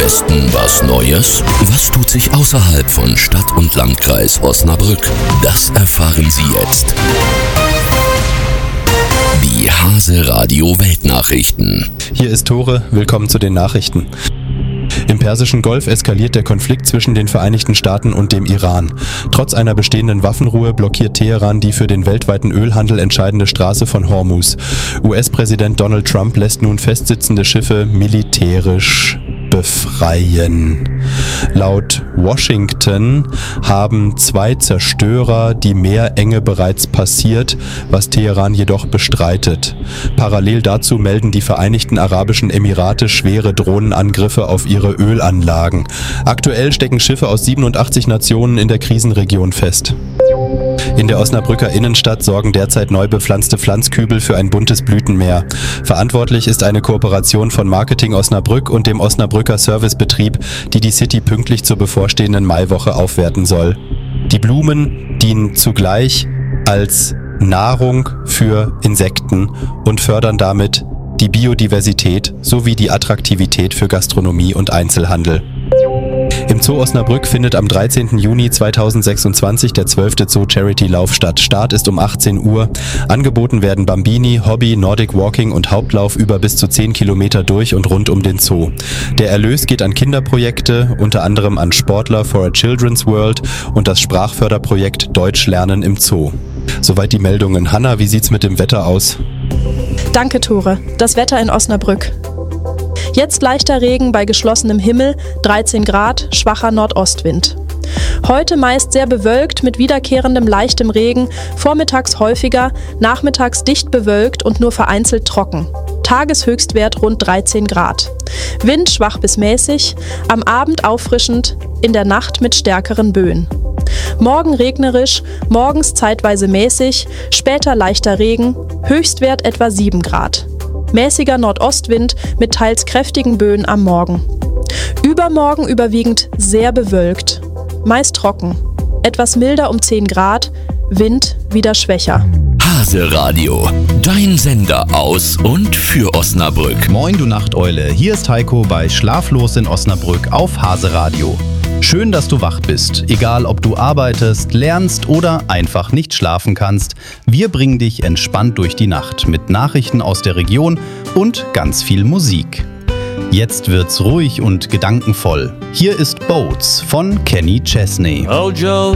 Westen was Neues? Was tut sich außerhalb von Stadt und Landkreis Osnabrück? Das erfahren Sie jetzt. Die Hase Radio Weltnachrichten. Hier ist Tore, willkommen zu den Nachrichten. Im Persischen Golf eskaliert der Konflikt zwischen den Vereinigten Staaten und dem Iran. Trotz einer bestehenden Waffenruhe blockiert Teheran die für den weltweiten Ölhandel entscheidende Straße von Hormuz. US-Präsident Donald Trump lässt nun festsitzende Schiffe militärisch befreien. Laut Washington haben 2 Zerstörer die Meerenge bereits passiert, was Teheran jedoch bestreitet. Parallel dazu melden die Vereinigten Arabischen Emirate schwere Drohnenangriffe auf ihre Ölanlagen. Aktuell stecken Schiffe aus 87 Nationen in der Krisenregion fest. In der Osnabrücker Innenstadt sorgen derzeit neu bepflanzte Pflanzkübel für ein buntes Blütenmeer. Verantwortlich ist eine Kooperation von Marketing Osnabrück und dem Osnabrücker Servicebetrieb, die die City pünktlich zur bevorstehenden Maiwoche aufwerten soll. Die Blumen dienen zugleich als Nahrung für Insekten und fördern damit die Biodiversität sowie die Attraktivität für Gastronomie und Einzelhandel. Im Zoo Osnabrück findet am 13. Juni 2026 der 12. Zoo-Charity-Lauf statt. Start ist um 18 Uhr. Angeboten werden Bambini, Hobby, Nordic Walking und Hauptlauf über bis zu 10 Kilometer durch und rund um den Zoo. Der Erlös geht an Kinderprojekte, unter anderem an Sportler for a Children's World und das Sprachförderprojekt Deutsch lernen im Zoo. Soweit die Meldungen. Hanna, wie sieht's mit dem Wetter aus? Danke, Tore. Das Wetter in Osnabrück. Jetzt leichter Regen bei geschlossenem Himmel, 13 Grad, schwacher Nordostwind. Heute meist sehr bewölkt mit wiederkehrendem leichtem Regen, vormittags häufiger, nachmittags dicht bewölkt und nur vereinzelt trocken. Tageshöchstwert rund 13 Grad. Wind schwach bis mäßig, am Abend auffrischend, in der Nacht mit stärkeren Böen. Morgen regnerisch, morgens zeitweise mäßig, später leichter Regen, Höchstwert etwa 7 Grad. Mäßiger Nordostwind mit teils kräftigen Böen am Morgen. Übermorgen überwiegend sehr bewölkt, meist trocken. Etwas milder um 10 Grad, Wind wieder schwächer. Hase Radio, dein Sender aus und für Osnabrück. Moin, du Nachteule. Hier ist Heiko bei Schlaflos in Osnabrück auf Hase Radio. Schön, dass du wach bist. Egal, ob du arbeitest, lernst oder einfach nicht schlafen kannst. Wir bringen dich entspannt durch die Nacht mit Nachrichten aus der Region und ganz viel Musik. Jetzt wird's ruhig und gedankenvoll. Hier ist Boats von Kenny Chesney. Oh Joe,